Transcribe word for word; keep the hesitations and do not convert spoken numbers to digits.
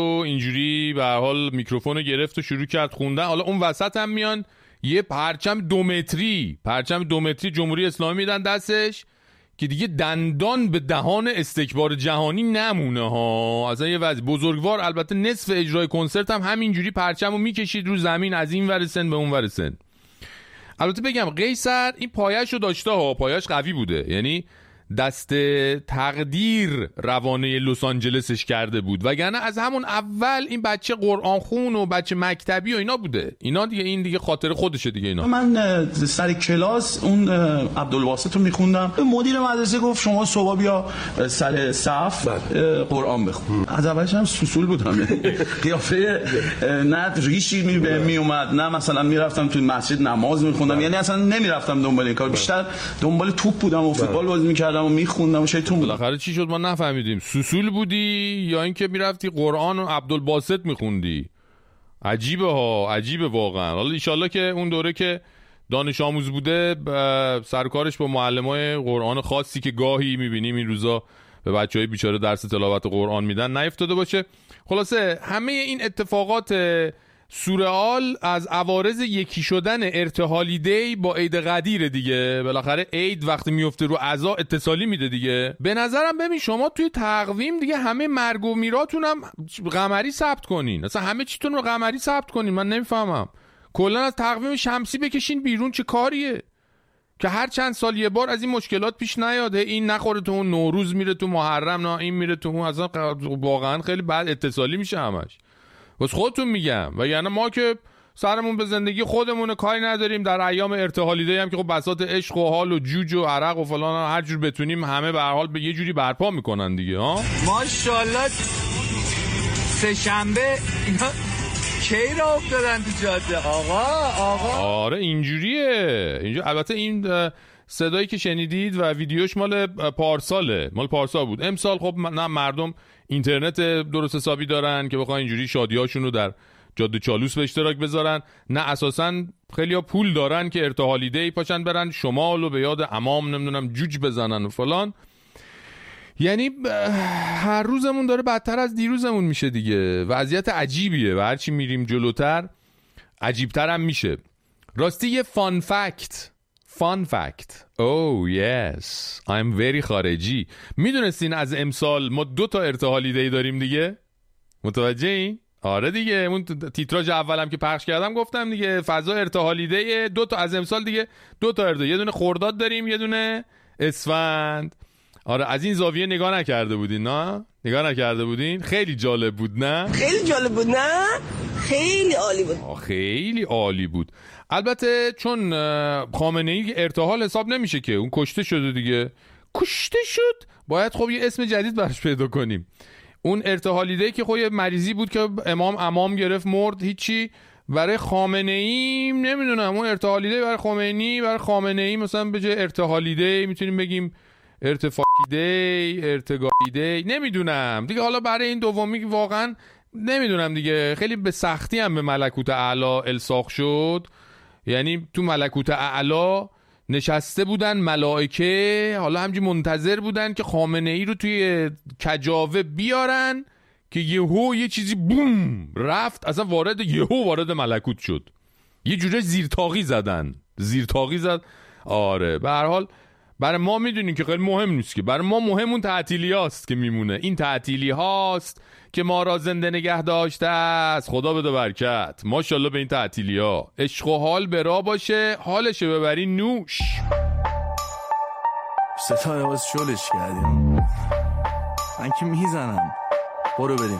اینجوری به هر حال میکروفون رو گرفت و شروع کرد خوندن. حالا اون وسط هم میان یه پرچم دو متری پرچم دو متری جمهوری اسلامی میدن دستش که دیگه دندان به دهان استکبار جهانی نمونه ها. اصلا یه وضع بزرگوار. البته نصف اجرای کنسرت هم همینجوری پرچمو میکشید رو زمین از این ور سن به اون ور سن. البته بگم قیصر این پایه‌شو داشته ها، پایه‌اش قوی بوده، یعنی دست تقدیر روانه لس آنجلسش کرده بود، وگرنه از همون اول این بچه قرآن خون و بچه مکتبی و اینا بوده. اینا دیگه این دیگه خاطر خودشه دیگه. اینا من سر کلاس اون عبدالباسط رو میخوندم، مدیر مدرسه گفت شما صبح بیا سر صف قرآن بخون. از اولش هم سوسول بودم، قیافه نه ریشی می می اومد نه مثلا میرفتم تو مسجد نماز میخوندم، یعنی اصلا نمیرفتم دنبال این کار، بیشتر دنبال توپ بودم و فوتبال بازی میکردم و میخوندم و شیطون بودم. بالاخره چی شد ما نفهمیدیم، سوسول بودی یا اینکه میرفتی قرآن و عبدالباسط میخوندی؟ عجیبه ها، عجیبه واقعا. حالا ان شاءالله که اون دوره که دانش آموز بوده سرکارش با معلمای قرآن خاصی که گاهی میبینیم این روزا به بچهای بیچاره درس تلاوت قرآن میدن نیفتاده باشه. خلاصه همه این اتفاقات سورئال از عوارض یکی شدن ارتحالی دی با عید قدیر دیگه. بالاخره عید وقتی میفته رو عزا اتصالی میده دیگه. به نظرم ببین شما توی تقویم دیگه همه مرگ و میراتون هم قمری ثبت کنین، اصلا همه چیتون رو قمری ثبت کنین. من نمیفهمم کلا از تقویم شمسی بکشین بیرون، چه کاریه که هر چند سال یه بار از این مشکلات پیش نیاده، این نخوره تو اون نوروز میره تو محرم، نه این میره تو اون، اصلا واقعا خیلی بد اتصالی میشه همش. بس خودتون میگم، وگرنه ما که سرمون به زندگی خودمون کاری نداریم، در ایام ارتحالی دی هم که خب بساط عشق و حال و جوج و عرق و فلان هر جور بتونیم همه به هر حال به یه جوری برپا میکنن دیگه ها. ماشاءالله سه شنبه اینا کی را افتادن تو جاده آقا آقا. آره اینجوریه اینجوری. البته این صدایی که شنیدید و ویدیوش مال پارساله، مال پارسال بود. امسال خب نه مردم اینترنت درست حسابی دارن که بخوان اینجوری شادیاشون رو در جاده چالوس به اشتراک بذارن، نه اساساً خیلیا پول دارن که ارتحالی دی پاشن برن شمال و به یاد عمام نمیدونم جوج بزنن و فلان. یعنی هر روزمون داره بدتر از دیروزمون میشه دیگه. وضعیت عجیبیه و هرچی میریم جلوتر عجیبتر هم میشه. راستی یه فان فکت فان فکت Oh yes I'm very خارجی. میدونستین از امسال ما دو تا ارتحالی دی داریم دیگه؟ متوجه این؟ آره دیگه، اون تیتراژ اولم که پخش کردم گفتم دیگه فضا ارتحالی دی دو تا از امسال دیگه دو تا ارتحالی، یه دونه خرداد داریم یه دونه اسفند. آره از این زاویه نگاه نکرده بودین نه؟ نگاه نکرده بودین؟ خیلی جالب بود نه؟ خیلی جالب بود نه؟ خیلی عالی بود. خیلی عالی بود. البته چون خامنه‌ای ارتحال حساب نمیشه که اون کشته شده دیگه، کشته شد، باید خب یه اسم جدید براش پیدا کنیم. اون ارتحالی دی که خب یه مریضی بود که امام امام گرفت مرد، هیچی. برای خامنه‌ای نمیدونم اون ارتحالی دی برای خمینی، برای خامنه‌ای مثلا به جای ارتحالی دی میتونیم بگیم ارتفاعی دی، ارتگاهی دی، نمیدونم دیگه. حالا برای این دومی واقعا نمیدونم دیگه، خیلی به سختی هم به ملکوت اعلی الساق شد. یعنی تو ملکوت اعلی نشسته بودن ملائکه، حالا همجوری منتظر بودن که خامنه‌ای رو توی کجاوه بیارن که یهو یه چیزی بوم رفت اصلا وارد یهو وارد ملکوت شد، یه جوره زیرتاقی زدن زیرتاقی زد. آره به هر حال برای ما میدونین که خیلی مهم نیست که، برای ما مهم اون تعطیلی هاست که میمونه. این تعطیلی هاست که ما را زنده نگه داشته است. خدا بده برکت ماشاءالله به این تعطیلی ها. عشق و حال برا باشه، حالشه ببری نوش. ستای باز شلش کردیم، من که میزنم. برو بریم.